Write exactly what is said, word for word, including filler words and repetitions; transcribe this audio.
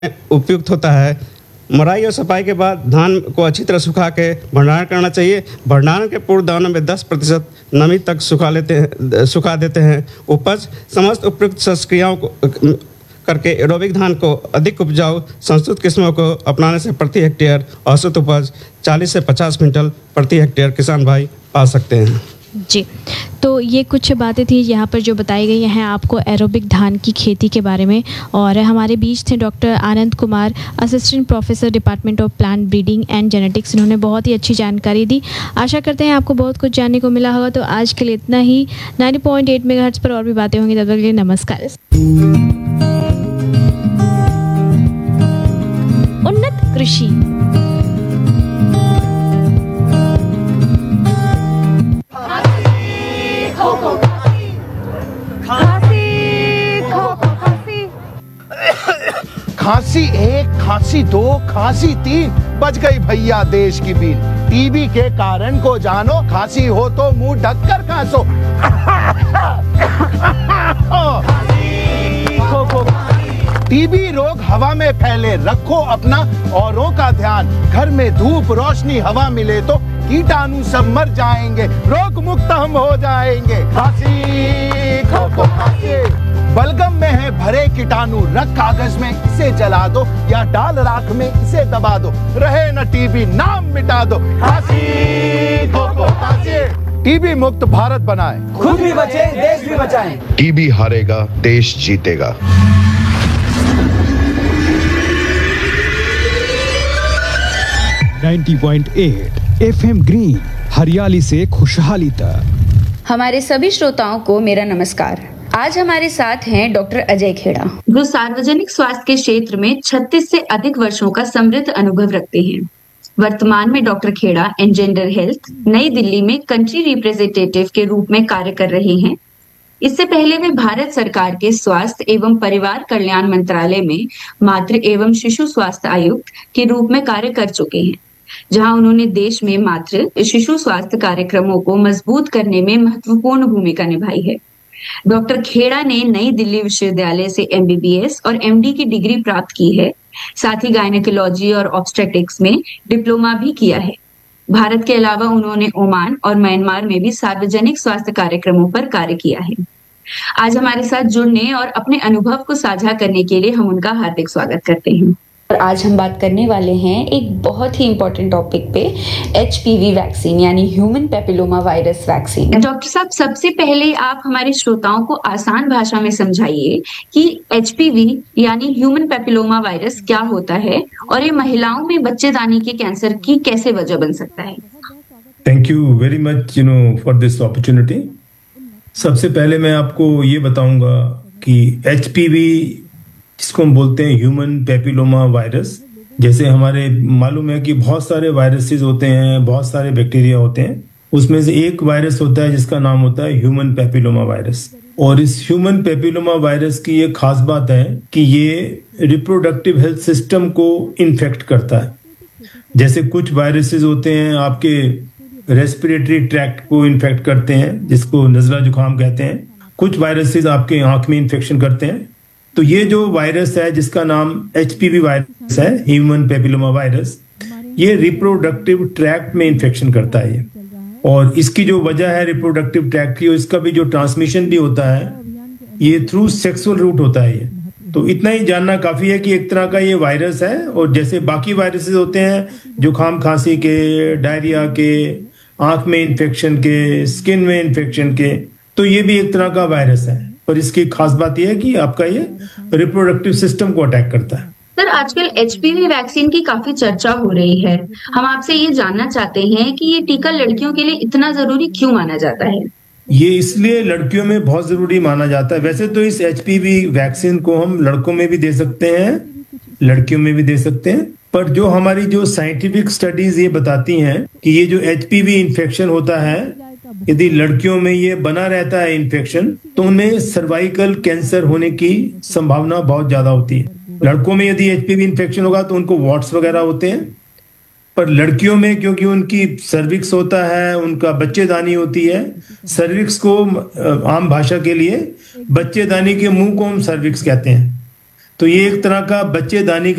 उपयुक्त होता है। मराई और सफाई के बाद धान को अच्छी तरह सुखा के भंडारण करना चाहिए। भंडारण के पूर्व दानों में दस प्रतिशत नमी तक सुखा लेते हैं सुखा देते हैं। उपज समस्त उपयुक्त संक्रियाओं को करके एरोबिक धान को अधिक उपजाऊ संस्तुत किस्मों को अपनाने से प्रति हेक्टेयर औसत उपज चालीस से पचास क्विंटल प्रति हेक्टेयर किसान भाई पा सकते हैं। जी, तो ये कुछ बातें थी यहाँ पर जो बताई गई हैं आपको एरोबिक धान की खेती के बारे में। और हमारे बीच थे doctor Anand Kumar, assistant professor department of plant breeding and genetics. इन्होंने बहुत ही अच्छी जानकारी दी। आशा करते हैं आपको बहुत कुछ जानने को मिला होगा। तो आज के लिए इतना ही। नाइंटी पॉइंट एट मेगाहर्ट्ज़ पर और भी बातें होंगी। तब तक के लिए नमस्कार। उन्नत कृषि खांसी एक, खांसी दो, खांसी तीन, बच गई भैया देश की बीन। टीबी के कारण को जानो, खांसी हो तो मुंह ढककर खांसो। टीबी रोग हवा में फैले, रखो अपना औरों का ध्यान। घर में धूप रोशनी हवा मिले तो कीटाणु सब मर जाएंगे, रोग मुक्त हम हो जाएंगे। खांसी खो खो खांसी, बलगम में है भरे कीटाणु, रख कागज में इसे जला दो या डाल राख में इसे दबा दो, रहे न टीबी नाम मिटा दो। खांसी खो खो खांसी। टीबी मुक्त भारत बनाएं, खुद भी बचे देश भी बचाएं। टीबी हारेगा देश जीतेगा। Ninety point eight FM green, हरियाली से खुशहाली तक। हमारे सभी श्रोताओं को मेरा नमस्कार। आज हमारे साथ हैं डॉक्टर अजय खेड़ा, जो सार्वजनिक स्वास्थ्य के क्षेत्र में छत्तीस से अधिक वर्षों का समृद्ध अनुभव रखते हैं। वर्तमान में डॉक्टर खेड़ा एनजेंडर हेल्थ नई दिल्ली में कंट्री रिप्रेजेंटेटिव के रूप में कार्य कर रहे हैं। इससे पहले वे भारत सरकार के स्वास्थ्य एवं परिवार कल्याण मंत्रालय में मातृ एवं शिशु स्वास्थ्य आयुक्त के रूप में कार्य कर चुके हैं, जहां उन्होंने देश में मातृ शिशु स्वास्थ्य कार्यक्रमों को मजबूत करने में महत्वपूर्ण भूमिका निभाई है। डॉक्टर खेड़ा ने नई दिल्ली विश्वविद्यालय से एमबीबीएस और एमडी की डिग्री प्राप्त की है। साथ ही गायनेकोलॉजी और ऑब्स्टेट्रिक्स में डिप्लोमा भी किया है। भारत के अलावा उन्होंने ओमान और म्यांमार में भी सार्वजनिक स्वास्थ्य कार्यक्रमों पर कार्य किया है। आज हमारे साथ जुड़ने और अपने अनुभव को साझा करने के लिए हम उनका हार्दिक स्वागत करते हैं। और आज हम बात करने वाले हैं एक बहुत ही इंपॉर्टेंट टॉपिक पे, एचपीवी वैक्सीन यानी human papilloma virus vaccine. Doctor साहब, सबसे पहले आप हमारे श्रोताओं को आसान भाषा में समझाइए कि एचपीवी यानी ह्यूमन पेपिलोमा वायरस क्या होता है और ये महिलाओं में बच्चेदानी के कैंसर की कैसे वजह बन सकता है। Thank you very much you know for this opportunity. सबसे पहले मैं आपको ये बताऊंगा कि एचपीवी जिसको हम बोलते हैं ह्यूमन पेपिलोमा वायरस, जैसे हमारे मालूम है कि बहुत सारे वायरसेस होते हैं, बहुत सारे बैक्टीरिया होते हैं, उसमें से एक वायरस होता है जिसका नाम होता है ह्यूमन पेपिलोमा वायरस। और इस ह्यूमन पेपिलोमा वायरस की ये खास बात है कि ये रिप्रोडक्टिव हेल्थ सिस्टम को इन्फेक्ट करता है। जैसे कुछ वायरसेस होते हैं आपके रेस्पिरेटरी ट्रैक्ट को इन्फेक्ट करते हैं, जिसको नजला जुकाम कहते हैं। कुछ वायरसेस आपके आंख में इन्फेक्शन करते हैं। तो ये जो वायरस है जिसका नाम एचपीवी वायरस है, ह्यूमन पेपिलोमा वायरस, ये रिप्रोडक्टिव ट्रैक्ट में इन्फेक्शन करता है ये। और इसकी जो वजह है रिप्रोडक्टिव ट्रैक्ट की, इसका भी जो ट्रांसमिशन भी होता है ये थ्रू सेक्सुअल रूट होता है ये। तो इतना ही जानना काफी है कि एक तरह का ये वायरस है। और जैसे बाकी वायरसेस होते हैं जुकाम खांसी के, डायरिया के, आंख में इन्फेक्शन के, स्किन में इन्फेक्शन के, तो ये भी एक तरह का वायरस है। पर इसकी खास बात यह है कि आपका ये रिप्रोडक्टिव सिस्टम को अटैक करता है। सर, आजकल एचपीवी वैक्सीन की काफी चर्चा हो रही है। हम आपसे ये जानना चाहते हैं कि ये टीका लड़कियों के लिए इतना जरूरी क्यों माना जाता है। ये इसलिए लड़कियों में बहुत जरूरी माना जाता है। वैसे तो इस एचपीवी वैक्सीन को हम लड़कों में भी दे सकते हैं, लड़कियों में भी दे सकते हैं, पर जो हमारी जो साइंटिफिक स्टडीज ये बताती हैं कि ये जो एचपीवी इन्फेक्शन होता है, यदि लड़कियों में ये बना रहता है इन्फेक्शन, तो उन्हें सर्वाइकल कैंसर होने की संभावना बहुत ज्यादा होती है। लड़कों में यदि एचपीवी इन्फेक्शन होगा तो उनको वॉट्स वगैरह होते हैं, पर लड़कियों में क्योंकि उनकी सर्विक्स होता है, उनका बच्चेदानी होती है। सर्विक्स को आम भाषा के लिए बच्चेदानी के मुंह को हम सर्विक्स कहते हैं। तो ये एक तरह का बच्चेदानी